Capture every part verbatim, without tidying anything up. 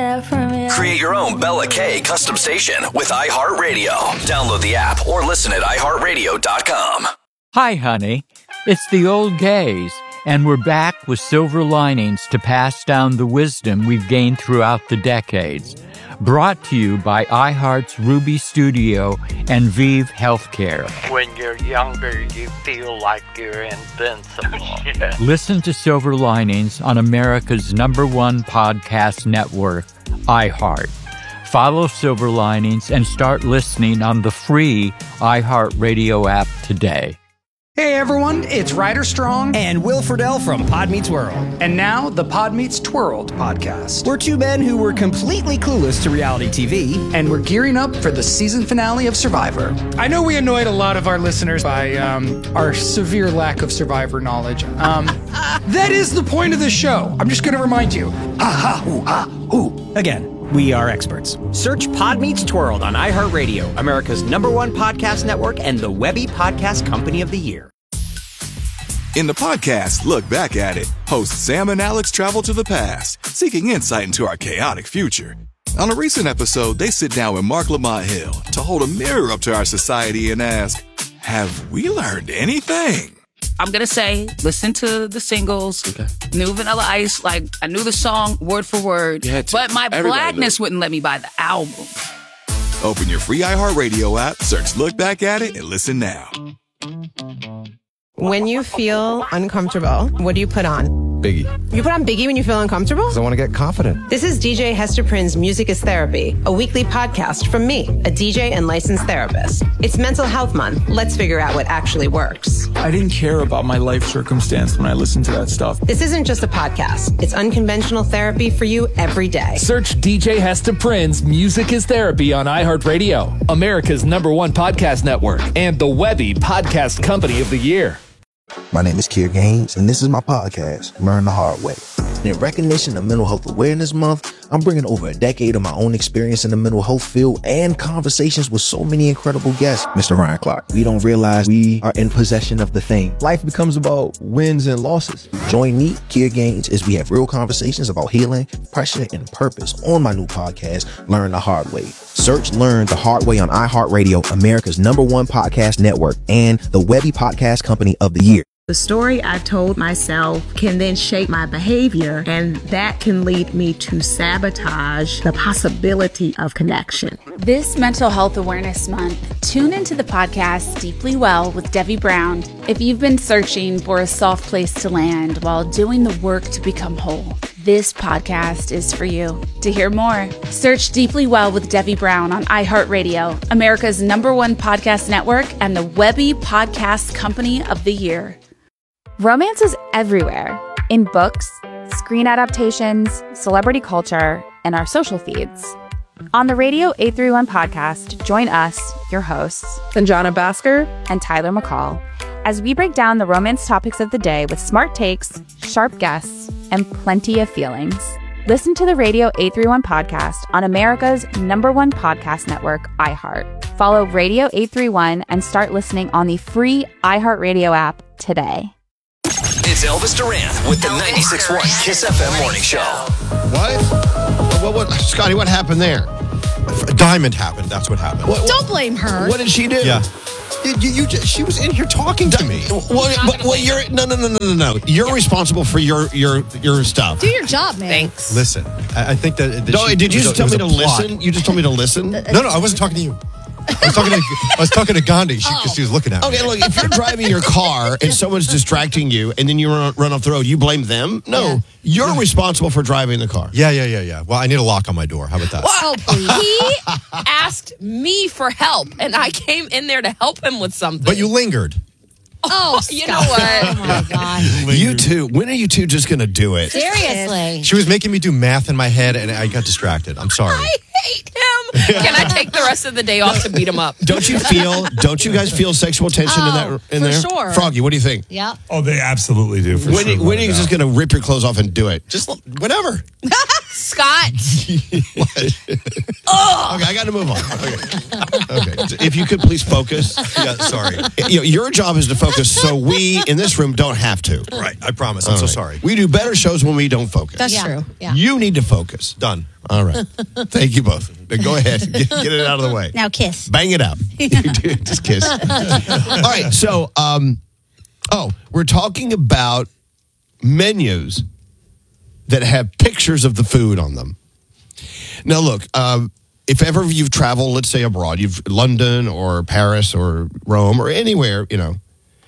that from you. Create your own Bella K custom station with iHeartRadio. Download the app or listen at i heart radio dot com. Hi, honey. It's the old gays, and we're back with silver linings to pass down the wisdom we've gained throughout the decades. Brought to you by iHeart's Ruby Studio and Vive Healthcare. When you're younger, you feel like you're invincible. Yeah. Listen to Silver Linings on America's number one podcast network, iHeart. Follow Silver Linings and start listening on the free iHeartRadio app today. Hey everyone, it's Ryder Strong and Will Friedle from Pod Meets World. And now the Pod Meets Twirled podcast. We're two men who were completely clueless to reality T V. And we're gearing up for the season finale of Survivor. I know we annoyed a lot of our listeners by um, our severe lack of Survivor knowledge. Um, that is the point of the show. I'm just going to remind you. Ha ha hoo ha hoo. Again. We are experts. Search Pod Meets Twirled on iHeartRadio, America's number one podcast network and the Webby Podcast Company of the Year. In the podcast, Look Back at It, hosts Sam and Alex travel to the past, seeking insight into our chaotic future. On a recent episode, they sit down with Mark Lamont Hill to hold a mirror up to our society and ask, have we learned anything? I'm going to say, listen to the singles, okay. New Vanilla Ice, like, I knew the song word for word, but my blackness knew. Wouldn't let me buy the album. Open your free iHeartRadio app, search Look Back at It, and listen now. When you feel uncomfortable, what do you put on? Biggie. You put on Biggie when you feel uncomfortable? Because I want to get confident. This is D J Hester Prynne's Music is Therapy, a weekly podcast from me, a D J and licensed therapist. It's Mental Health Month. Let's figure out what actually works. I didn't care about my life circumstance when I listened to that stuff. This isn't just a podcast. It's unconventional therapy for you every day. Search D J Hester Prynne's Music is Therapy on iHeartRadio, America's number one podcast network, and the Webby Podcast Company of the Year. My name is Kier Gaines, and this is my podcast, Learn the Hard Way. In recognition of Mental Health Awareness Month, I'm bringing over a decade of my own experience in the mental health field and conversations with so many incredible guests. Mister Ryan Clark, we don't realize we are in possession of the thing. Life becomes about wins and losses. Join me, Kier Gaines, as we have real conversations about healing, pressure, and purpose on my new podcast, Learn the Hard Way. Search Learn the Hard Way on iHeartRadio, America's number one podcast network, and the Webby Podcast Company of the Year. The story I've told myself can then shape my behavior, and that can lead me to sabotage the possibility of connection. This Mental Health Awareness Month, tune into the podcast Deeply Well with Debbie Brown. If you've been searching for a soft place to land while doing the work to become whole, this podcast is for you. To hear more, search Deeply Well with Debbie Brown on iHeartRadio, America's number one podcast network, and the Webby Podcast Company of the Year. Romance is everywhere, in books, screen adaptations, celebrity culture, and our social feeds. On the Radio eight thirty-one podcast, join us, your hosts, Sanjana Bhaskar and Tyler McCall, as we break down the romance topics of the day with smart takes, sharp guests, and plenty of feelings. Listen to the Radio eight thirty-one podcast on America's number one podcast network, iHeart. Follow Radio eight thirty-one and start listening on the free iHeartRadio app today. It's Elvis Duran with the ninety-six point one Kiss F M Morning Show. What? What, what? Scotty, what happened there? A diamond happened. That's what happened. What, Don't blame her. What did she do? Yeah. You, you, you, she was in here talking to me. Well, well, well you're no, no, no, no, no, no. You're responsible for your your your stuff. Do your job, man. Thanks. Listen, I, I think that. that no, she, did you just tell me to plot. listen? You just told me to listen. No, no, I wasn't talking to you. I was talking to, I was talking to Gandhi because she, oh. she was looking at me. Okay, look, if you're driving your car and someone's distracting you and then you run, run off the road, you blame them? No, yeah. You're yeah. responsible for driving the car. Yeah, yeah, yeah, yeah. Well, I need a lock on my door. How about that? Oh, he asked me for help, and I came in there to help him with something. But you lingered. Oh, you know what? Oh, my God. You two, when are you two just going to do it? Seriously. She was making me do math in my head, and I got distracted. I'm sorry. I hate him. Can I take the rest of the day off to beat him up? Don't you feel, don't you guys feel sexual tension oh, in that in for there? Sure. Froggy, what do you think? Yeah. Oh, they absolutely do. For when sure, you, when are you just going to rip your clothes off and do it? Just whatever. Scott. Okay, I got to move on. Okay. Okay, if you could please focus. Yeah, sorry. You know, your job is to focus so we in this room don't have to. Right, I promise. I'm All so right. sorry. We do better shows when we don't focus. That's yeah. true. Yeah. You need to focus. Done. All right. Thank you both. Then go ahead. Get, get it out of the way. Now kiss. Bang it out. Just kiss. All right. So, um, oh, we're talking about menus that have pictures of the food on them. Now, look, um, if ever you've traveled, let's say abroad, you've London or Paris or Rome or anywhere, you know,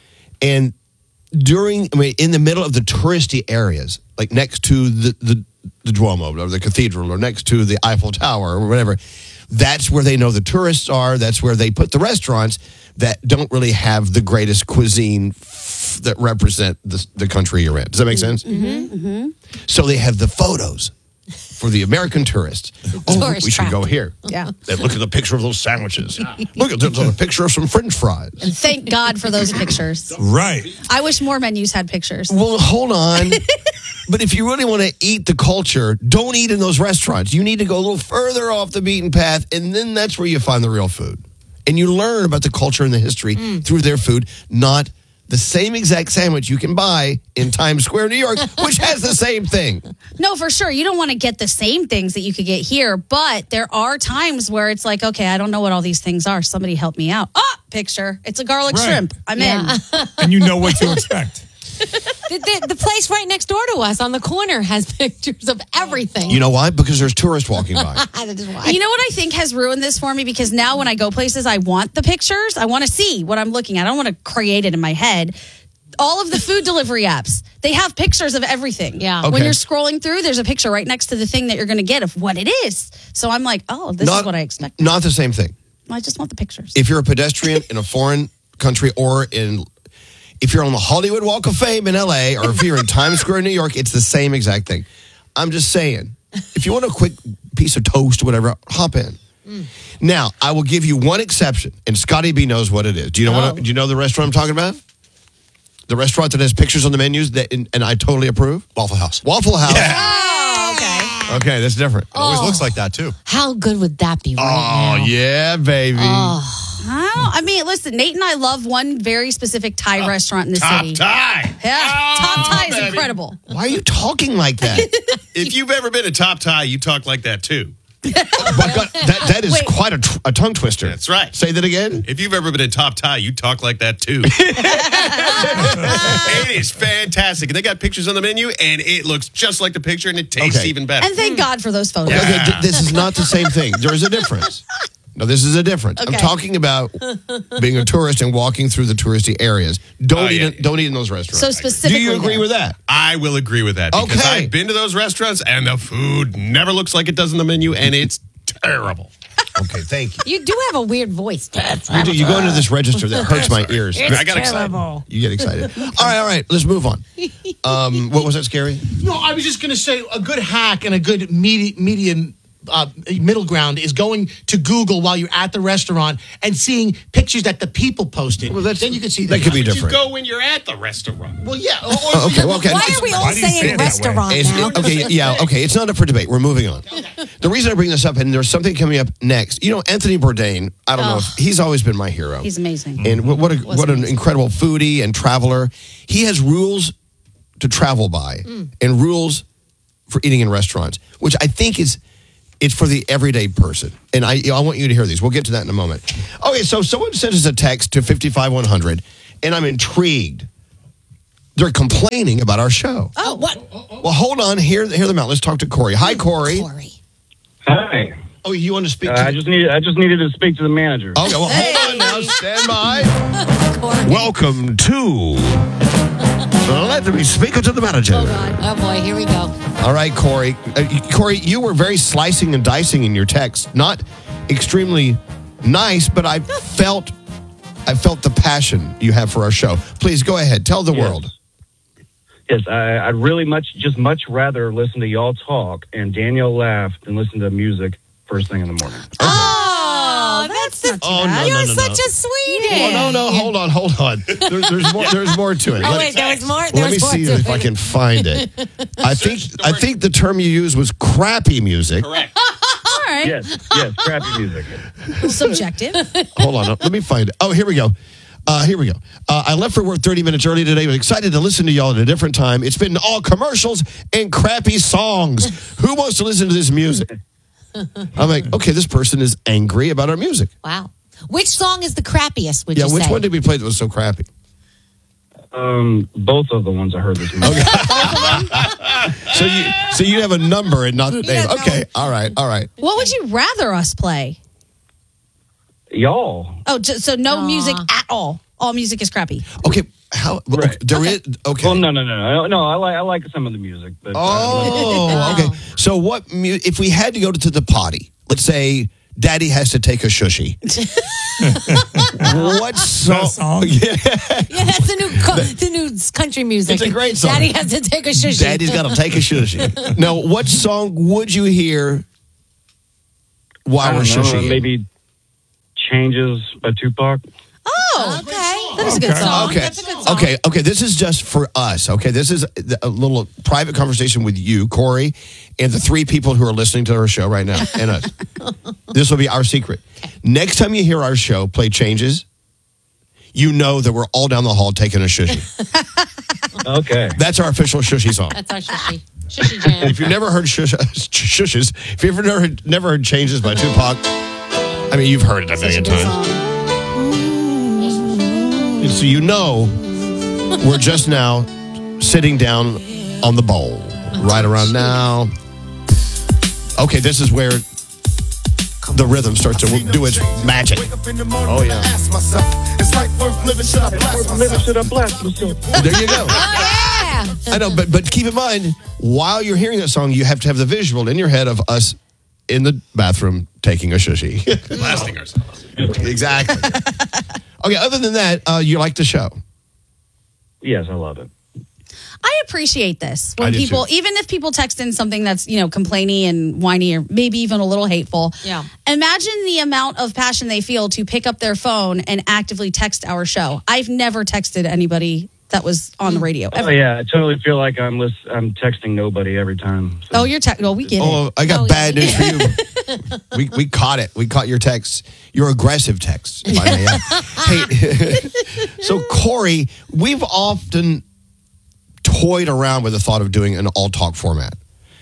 and during, I mean, in the middle of the touristy areas, like next to the, the, the Duomo or the cathedral or next to the Eiffel Tower or whatever, that's where they know the tourists are. That's where they put the restaurants that don't really have the greatest cuisine f- that represent the, the country you're in. Does that make sense? Mm-hmm, mm-hmm. So they have the photos for the American tourists. Oh, Tourist we should trap. go here. Yeah. They look at the picture of those sandwiches. Look at the, the picture of some French fries. And thank God for those pictures. Right. I wish more menus had pictures. Well, hold on. But if you really want to eat the culture, don't eat in those restaurants. You need to go a little further off the beaten path, and then that's where you find the real food. And you learn about the culture and the history mm. through their food, not the same exact sandwich you can buy in Times Square, New York, which has the same thing. No, for sure. You don't want to get the same things that you could get here, but there are times where it's like, okay, I don't know what all these things are. Somebody help me out. Ah, picture. It's a garlic Right. shrimp. I'm Yeah. in. And you know what to expect. The, the, the place right next door to us on the corner has pictures of everything. You know why? Because there's tourists walking by. That is why. You know what I think has ruined this for me? Because now when I go places, I want the pictures. I want to see what I'm looking at. I don't want to create it in my head. All of the food delivery apps, they have pictures of everything. Yeah. When Okay. you're scrolling through, there's a picture right next to the thing that you're going to get of what it is. So I'm like, oh, this Not- is what I expect. Not the same thing. I just want the pictures. If you're a pedestrian in a foreign country or in, if you're on the Hollywood Walk of Fame in L A or if you're in Times Square, New York, it's the same exact thing. I'm just saying, if you want a quick piece of toast or whatever, hop in. Mm. Now, I will give you one exception, and Scotty B knows what it is. Do you know Oh. what? Do you know the restaurant I'm talking about? The restaurant that has pictures on the menus that, and, and I totally approve. Waffle House. Waffle House. Oh, okay. Okay, that's different. It always Oh. looks like that, too. How good would that be right Oh, now? yeah, baby. Oh. I, don't, I mean, listen, Nate and I love one very specific Thai restaurant in the Top city. Thai. Yeah, Top Thai is baby. incredible. Why are you talking like that? If you've ever been to Top Thai, you talk like that too. My God, that, that is Wait. quite a, t- a tongue twister. That's right. Say that again. If you've ever been to Top Thai, you talk like that too. It is fantastic. And they got pictures on the menu, and it looks just like the picture, and it tastes Okay. even better. And thank God for those photos. Yeah. Okay, th- this is not the same thing. There is a difference. No, this is a difference. I'm Okay. talking about being a tourist and walking through the touristy areas. Don't Oh, eat. yeah. In, don't eat in those restaurants. So specifically do you agree there. with that? I will agree with that because Okay. I've been to those restaurants, and the food never looks like it does on the menu, and it's terrible. Okay, thank you. You do have a weird voice. You, do, you go into this register that hurts my ears. It's I got excited. terrible. You get excited. All right, all right. Let's move on. Um, what was that, Scary? No, I was just going to say a good hack and a good medi- median uh, middle ground is going to Google while you're at the restaurant and seeing pictures that the people posted. Well, then you can see that the could be But different. you go when you're at the restaurant. Well, yeah. Or, Oh, okay, well, okay. Why are we all Why do you say saying it that way? restaurant Is- now? okay, yeah, okay. It's not up for debate. We're moving on. The reason I bring this up, and there's something coming up next. You know, Anthony Bourdain. I don't know if he's always been my hero. He's amazing. And what, what a what an incredible foodie and traveler. He has rules to travel by and rules for eating in restaurants, which I think is it's for the everyday person. And I I want you to hear these. We'll get to that in a moment. Okay, so someone sent us a text to fifty-five one hundred, and I'm intrigued. They're complaining about our show. Oh, what? Well, hold on. Hear, hear them out. Let's talk to Corey. Hi, Corey. Corey. Hi. Oh, you want to speak Uh, to I just need I just needed to speak to the manager. Okay, well, hold on now. Stand by. Corey. Welcome to Let Me Speak to the Manager. Oh, God. Oh, boy. Here we go. All right, Corey. Uh, Corey, you were very slicing and dicing in your text. Not extremely nice, but I felt I felt the passion you have for our show. Please go ahead. Tell the Yes. world. Yes, I, I'd really much just much rather listen to y'all talk and Danielle laugh than listen to music first thing in the morning. Oh, that's the. Oh, no, You're no, no, such no. a sweetie. Oh, no, no, hold on, hold on. There, there's more. There's more to it. Oh, Let- wait, there was more. There Let me was more see to if it. I can find it. I think I think the term you used was crappy music. Correct. All right. Yes, yes, crappy music. Subjective. Hold on. Let me find it. Oh, here we go. Uh, here we go. Uh, I left for work thirty minutes early today. I was excited to listen to y'all at a different time. It's been all commercials and crappy songs. Who wants to listen to this music? I'm like, okay, this person is angry about our music. Wow. Which song is the crappiest, would yeah, you which say? one did we play that was so crappy? Um, both of the ones I heard this morning. So you, so you have a number and not a name. Yeah, Okay, all right, all right. What would you rather us play? Y'all. Oh, j- so no music at all. All music is crappy. Okay, how? Right. There is okay. Well, no, no, no, no, no. I like I like some of the music, but Oh, okay. So what? mu- If we had to go to the potty, let's say Daddy has to take a shushy. What song? song? Yeah. Yeah, that's the new co- the new country music. It's a great song. Daddy has to take a shushi. Daddy's got to take a shushy. Now, what song would you hear while I we're don't know, shushing? maybe Changes by Tupac. Oh, okay. That is a good song. Okay. That's a good song. Okay. Okay. This is just for us. Okay. This is a little private conversation with you, Corey, and the three people who are listening to our show right now, and us. This will be our secret. Next time you hear our show play Changes, you know that we're all down the hall taking a shushy. Okay. That's our official shushy song. That's our shushi. Shushi jam. If you've never heard shush, shushes, if you've never heard, never heard Changes by Tupac, I mean, you've heard it a million times. And so you know we're just now sitting down on the bowl right around now. Okay, this is where the rhythm starts to do its magic. Oh, yeah. There you go. I know, but but keep in mind, while you're hearing that song, you have to have the visual in your head of us in the bathroom taking a shushy. Blasting ourselves. Exactly. Okay, other than that, uh, you like the show? Yes, I love it. I appreciate this when I do people, too. even if people text in something that's, you know, complaining and whiny or maybe even a little hateful. Yeah. Imagine the amount of passion they feel to pick up their phone and actively text our show. I've never texted anybody that was on the radio. Oh Ever. yeah, I totally feel like I'm lis- I'm texting nobody every time. Oh, you're te- well, we get Oh, it. I got Oh, bad yeah. news for you. we we caught it. We caught your texts. Your aggressive texts. If I may add. Hey, so Corey, we've often toyed around with the thought of doing an all talk format,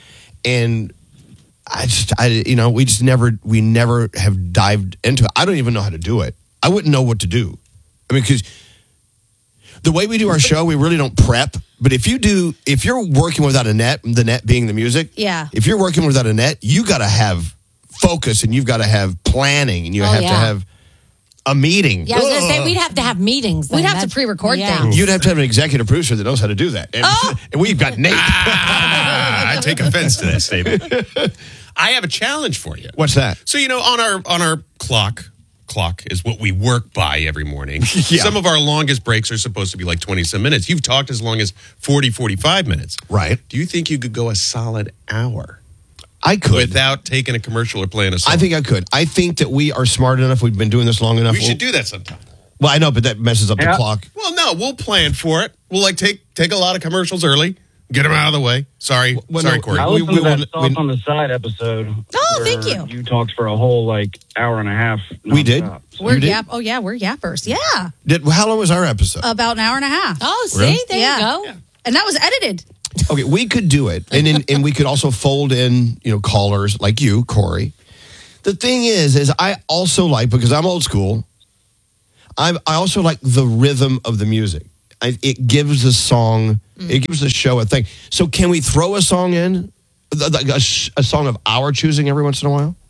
and I just, I, you know, we just never, we never have dived into it. I don't even know how to do it. I wouldn't know what to do. I mean, because the way we do our show, we really don't prep. But if you do, if you're working without a net, the net being the music, Yeah. if you're working without a net, you got to have focus and you've got to have planning and you Oh, have to yeah. have a meeting. Yeah, I was going to say Ugh. we'd have to have meetings. Then. We'd have to That's- pre-record yeah. things. You'd have to have an executive producer that knows how to do that. And, and we've got Nate. Ah, I take offense to that statement. I have a challenge for you. What's that? So, you know, on our on our clock, clock is what we work by every morning. Yeah. Some of our longest breaks are supposed to be like twenty some minutes. You've talked as long as forty, forty-five minutes. Right. Do you think you could go a solid hour I could. without taking a commercial or playing a song? I think I could. I think that we are smart enough. We've been doing this long enough. we should do that sometime. Well, I know, but that messes up Yeah. the clock. Well, no, we'll plan for it. We'll like take take a lot of commercials early, get them out of the way. Sorry, Well, sorry, no, Corey. I We- listened we to that will- Sauce we- on the Side episode. Oh, thank where you. You talked for a whole like hour and a half. We did? nonstop. We're You did? yap. Oh yeah, we're yappers. Yeah, Did, how long was our episode? about an hour and a half. Oh, see, Really? there Yeah. you go. And that was edited. Okay, we could do it, and in, and we could also fold in, you know, callers like you, Corey. The thing is, is I also like, because I'm old school. I I also like the rhythm of the music. I, it gives the song, it gives the show a thing. So can we throw a song in, a, a, a song of our choosing every once in a while,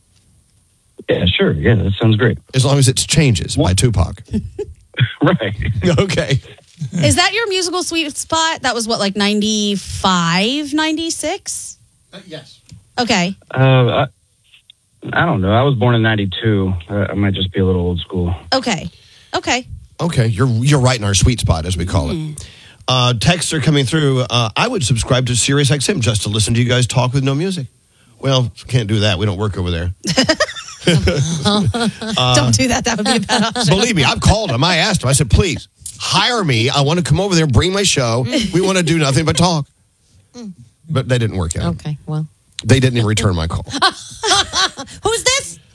Yeah, sure. Yeah, that sounds great. as long as it's Changes by Tupac? Right. Okay. Is that your musical sweet spot? That was what, like ninety-five, ninety-six? Yes. Okay. Uh, I, I don't know. I was born in ninety-two. Uh, I might just be a little old school. Okay. Okay. Okay, you're you're right in our sweet spot, as we call Mm. it. Uh, texts are coming through. Uh, I would subscribe to Sirius X M just to listen to you guys talk with no music. Well, can't do that. We don't work over there. Uh, Don't do that. That would be a bad option. Believe me, I've called them. I asked them. I said, please hire me. I want to come over there, bring my show. We want to do nothing but talk. But they didn't work out. Okay, well. They didn't even return my call.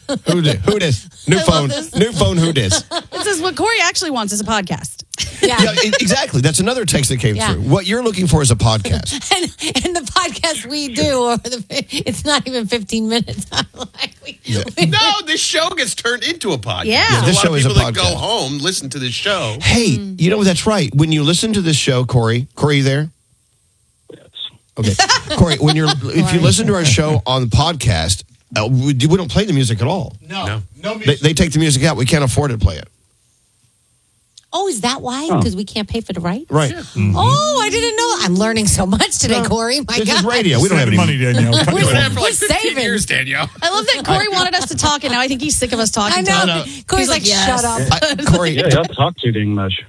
Who dis? Who dis? New I love phone. this. New phone. Who dis? This is what Corey actually wants is a podcast. Yeah, e- exactly. That's another text that came Yeah. through. What you're looking for is a podcast. And, and the podcast we do, or the, it's not even fifteen minutes. Like we, Yeah. No, this show gets turned into a podcast. Yeah. Yeah, this a lot show of is a people that podcast. go home, listen to this show. Hey, you know, that's right. When you listen to this show, Corey, Corey, you there? Okay. Corey, when you're, if you listen to our show on the podcast, uh, we, we don't play the music at all. No, no, They, music. they take the music out. We can't afford to play it. oh, is that why? Oh. Because we can't pay for the right? Right. Oh, I didn't know. I'm learning so much today, Corey. My This God. is radio. We don't have any money, Danielle. Cut We're, it off. For like we're fifteen saving. years, Danielle. I love that Corey wanted us to talk, and now I think he's sick of us talking. I know. To him. No, no. Corey's He's like, like, yes. shut up. I, Corey, Yeah, y'all talk too dang much.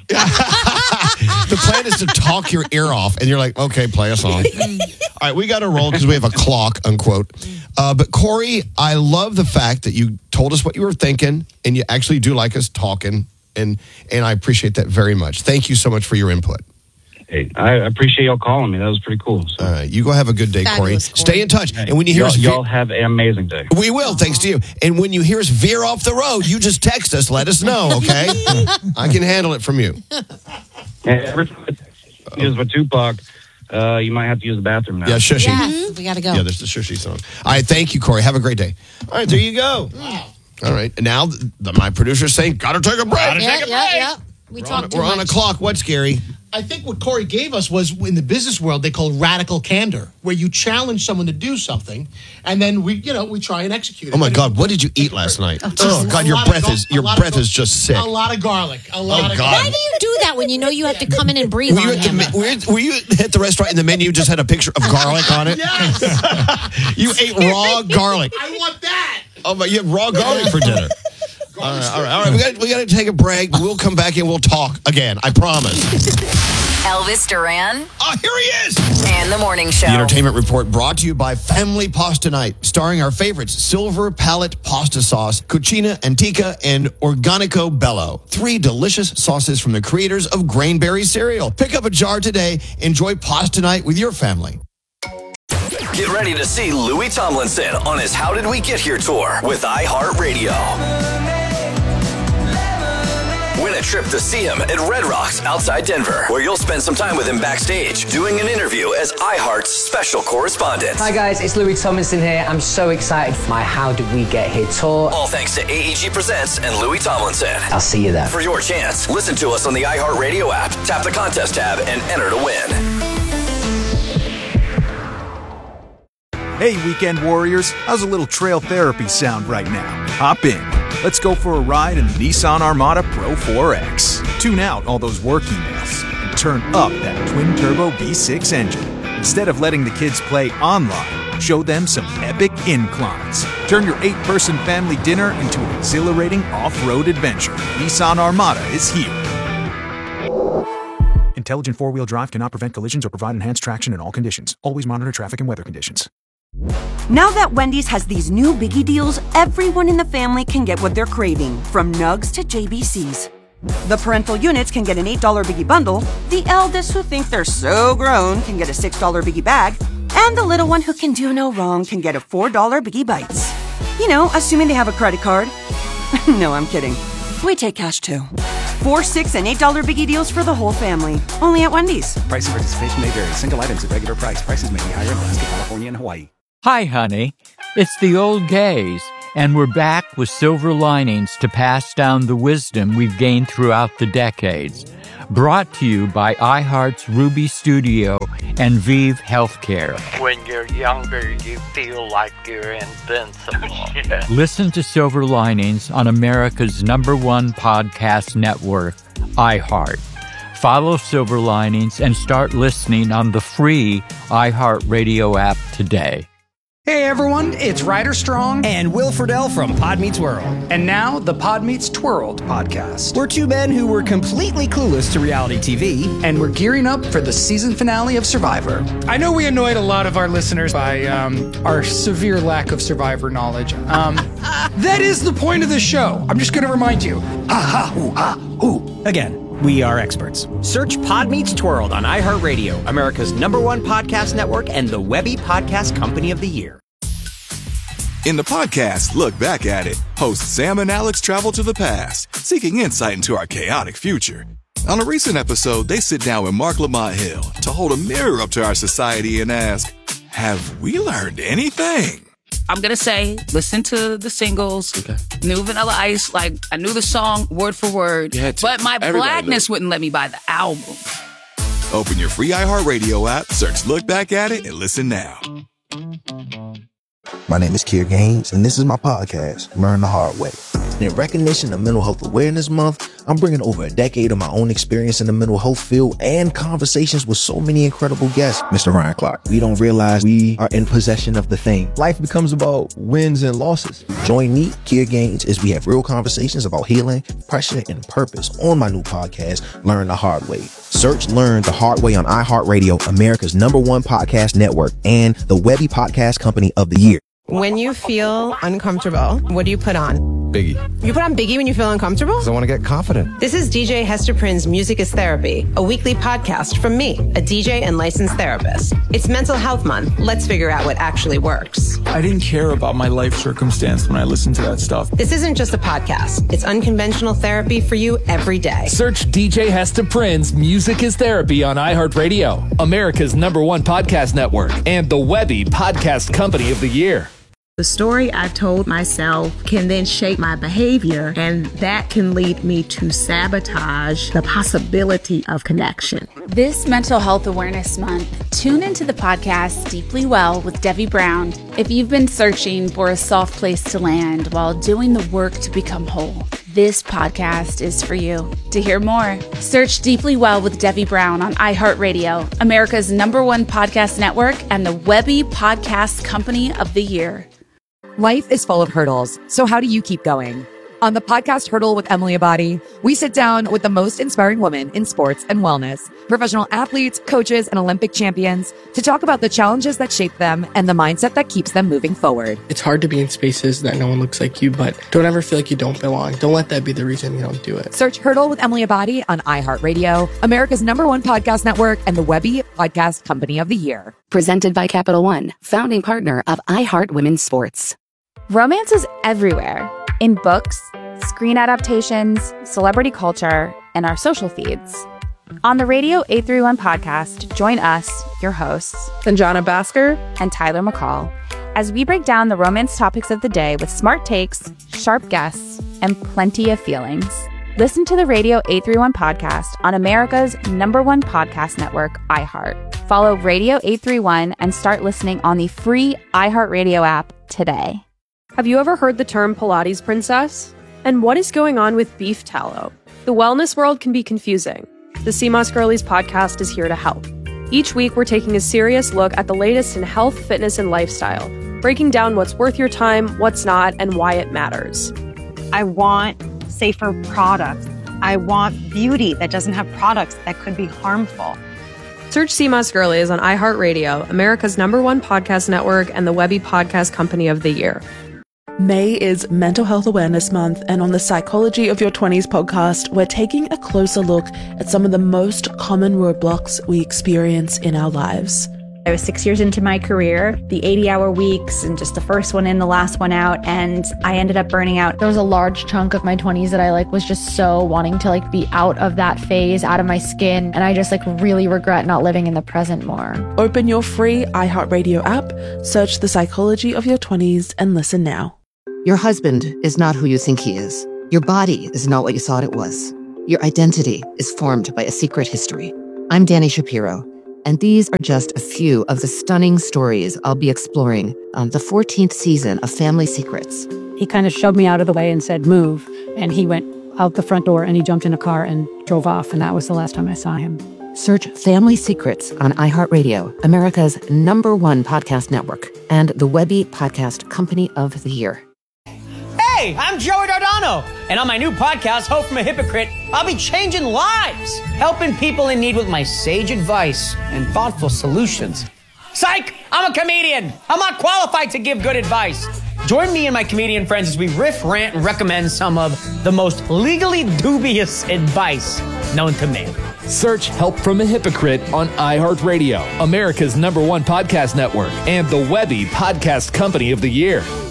the plan is to talk your ear off, and you're like, okay, play a song. All right, we got to roll because we have a clock, unquote. Uh, but Corey, I love the fact that you told us what you were thinking, and you actually do like us talking, and and I appreciate that very much. Thank you so much for your input. Hey, I appreciate y'all calling me. That was pretty cool. So. All right, you go have a good day, Corey. Fabulous, Corey. Stay in touch, and when you hear Y'all, us, y'all have an amazing day. we will, thanks to you. And when you hear us veer off the road, you just text us. Let us know, okay? I can handle it from you. And every time I text you, use with Tupac, uh, you might have to use the bathroom now. Yeah, shushy. Yes, we got to go. Yeah, there's the shushy song. All right, thank you, Corey. Have a great day. All right, there you go. All right, and now the, the, my producer's saying, gotta take a break. Gotta yeah, take a yeah, break. yeah. We We're, talked on, too we're on a much. clock. What's scary? I think what Corey gave us was in the business world they call radical candor, where you challenge someone to do something, and then we, you know, we try and execute it. Oh my And God, what did you eat last night? just Oh God, a your lot of breath gar- is a your lot of breath gar- is just sick. A lot of garlic. A lot Oh of God. Why do you do that when you know you have to come in and breathe Were you, on at the, him? me- were, you, were you at the restaurant and the menu just had a picture of garlic on it? Yes. You ate raw garlic. I want that. Oh, but you have raw garlic for dinner. All right, all right, all right. We got we got to take a break. We'll come back and we'll talk again. I promise. Elvis Duran. Oh, here he is. And the morning show. The entertainment report brought to you by Family Pasta Night, starring our favorites: Silver Palette Pasta Sauce, Cucina Antica, and Organico Bello. Three delicious sauces from the creators of Grainberry cereal. Pick up a jar today. Enjoy Pasta Night with your family. Get ready to see Louis Tomlinson on his How Did We Get Here tour with iHeartRadio. Win a trip to see him at Red Rocks outside Denver, where you'll spend some time with him backstage doing an interview as iHeart's special correspondent. Hi guys, it's Louis Tomlinson here. I'm so excited for my How Did We Get Here tour. All thanks to A E G Presents and Louis Tomlinson. I'll see you there. For your chance, listen to us on the iHeartRadio app, tap the contest tab, and enter to win. Hey, weekend warriors, how's a little trail therapy sound right now? Hop in. Let's go for a ride in the Nissan Armada Pro four X. Tune out all those work emails and turn up that twin-turbo V six engine. Instead of letting the kids play online, show them some epic inclines. Turn your eight-person family dinner into an exhilarating off-road adventure. Nissan Armada is here. Intelligent four-wheel drive cannot prevent collisions or provide enhanced traction in all conditions. Always monitor traffic and weather conditions. Now that Wendy's has these new biggie deals, everyone in the family can get what they're craving, from nugs to J B Cs. The parental units can get an eight dollar biggie bundle, the eldest who think they're so grown can get a six dollar biggie bag, and the little one who can do no wrong can get a four dollar biggie bites. You know, assuming they have a credit card. No, I'm kidding. We take cash too. Four, six, and eight dollar biggie deals for the whole family. Only at Wendy's. Price and participation may vary. Single items at regular price. Prices may be higher in Alaska, California, and Hawaii. Hi, honey. It's the old gays, and we're back with silver linings to pass down the wisdom we've gained throughout the decades. Brought to you by iHeart's Ruby Studio and Vive Healthcare. When you're younger, you feel like you're invincible. Listen to Silver Linings on America's number one podcast network, iHeart. Follow Silver Linings and start listening on the free iHeartRadio app today. Hey everyone, it's Ryder Strong and Will Friedle from Pod Meets World. And now the Pod Meets Twirled podcast. We're two men who were completely clueless to reality T V. And we're gearing up for the season finale of Survivor. I know we annoyed a lot of our listeners by um, our severe lack of Survivor knowledge. Um, that is the point of the show. I'm just going to remind you. Ha ha hoo ha hoo. Again. We are experts. Search Pod Meets Twirled on iHeartRadio, America's number one podcast network and the Webby Podcast Company of the Year. In the podcast, Look Back at It, hosts Sam and Alex travel to the past, seeking insight into our chaotic future. On a recent episode, they sit down with Mark Lamont Hill to hold a mirror up to our society and ask, have we learned anything? I'm going to say, listen to the singles, okay. New Vanilla Ice, like, I knew the song word for word, but my Everybody blackness knew. wouldn't let me buy the album. Open your free iHeartRadio app, search Look Back at It, and listen now. My name is Kier Gaines, and this is my podcast, Learn the Hard Way. In recognition of Mental Health Awareness Month, I'm bringing over a decade of my own experience in the mental health field and conversations with so many incredible guests. Mister Ryan Clark, we don't realize we are in possession of the thing. Life becomes about wins and losses. Join me, Kier Gaines, as we have real conversations about healing, pressure, and purpose on my new podcast, Learn the Hard Way. Search Learn the Hard Way on iHeartRadio, America's number one podcast network, and the Webby Podcast Company of the Year. When you feel uncomfortable, what do you put on? Biggie. You put on Biggie when you feel uncomfortable? Because I want to get confident. This is D J Hester Prynne's Music is Therapy, a weekly podcast from me, a D J and licensed therapist. It's Mental Health Month. Let's figure out what actually works. I didn't care about my life circumstance when I listened to that stuff. This isn't just a podcast. It's unconventional therapy for you every day. Search D J Hester Prynne's Music is Therapy on iHeartRadio, America's number one podcast network, and the Webby Podcast Company of the Year. The story I've told myself can then shape my behavior, and that can lead me to sabotage the possibility of connection. This Mental Health Awareness Month, tune into the podcast Deeply Well with Debbie Brown if you've been searching for a soft place to land while doing the work to become whole. This podcast is for you. To hear more, search Deeply Well with Debbie Brown on iHeartRadio, America's number one podcast network, and the Webby Podcast Company of the Year. Life is full of hurdles, so how do you keep going? On the podcast Hurdle with Emily Abadi, we sit down with the most inspiring women in sports and wellness, professional athletes, coaches, and Olympic champions to talk about the challenges that shape them and the mindset that keeps them moving forward. It's hard to be in spaces that no one looks like you, but don't ever feel like you don't belong. Don't let that be the reason you don't do it. Search Hurdle with Emily Abadi on iHeartRadio, America's number one podcast network, and the Webby Podcast Company of the Year. Presented by Capital One, founding partner of iHeart Women's Sports. Romance is everywhere. In books, screen adaptations, celebrity culture, and our social feeds. On the Radio eight thirty-one podcast, join us, your hosts, Sanjana Bhaskar and Tyler McCall, as we break down the romance topics of the day with smart takes, sharp guests, and plenty of feelings. Listen to the Radio eight thirty-one podcast on America's number one podcast network, iHeart. Follow Radio eight thirty-one and start listening on the free iHeartRadio app today. Have you ever heard the term Pilates princess? And what is going on with beef tallow? The wellness world can be confusing. The C M O S Girlies podcast is here to help. Each week, we're taking a serious look at the latest in health, fitness, and lifestyle, breaking down what's worth your time, what's not, and why it matters. I want safer products. I want beauty that doesn't have products that could be harmful. Search C M O S Girlies on iHeartRadio, America's number one podcast network, and the Webby Podcast Company of the Year. May is Mental Health Awareness Month, and on the Psychology of Your twenties podcast, we're taking a closer look at some of the most common roadblocks we experience in our lives. I was six years into my career, the eighty-hour weeks, and just the first one in, the last one out, and I ended up burning out. There was a large chunk of my twenties that I like was just so wanting to like be out of that phase, out of my skin, and I just like really regret not living in the present more. Open your free iHeartRadio app, search The Psychology of Your twenties, and listen now. Your husband is not who you think he is. Your body is not what you thought it was. Your identity is formed by a secret history. I'm Danny Shapiro, and these are just a few of the stunning stories I'll be exploring on the fourteenth season of Family Secrets. He kind of shoved me out of the way and said, move. And he went out the front door and he jumped in a car and drove off. And that was the last time I saw him. Search Family Secrets on iHeartRadio, America's number one podcast network, and the Webby Podcast Company of the Year. Hey, I'm Joey Dardano, and on my new podcast, Hope from a Hypocrite, I'll be changing lives, helping people in need with my sage advice and thoughtful solutions. Psych! I'm a comedian. I'm not qualified to give good advice. Join me and my comedian friends as we riff, rant, and recommend some of the most legally dubious advice known to man. Search Help from a Hypocrite on iHeartRadio, America's number one podcast network, and the Webby Podcast Company of the Year.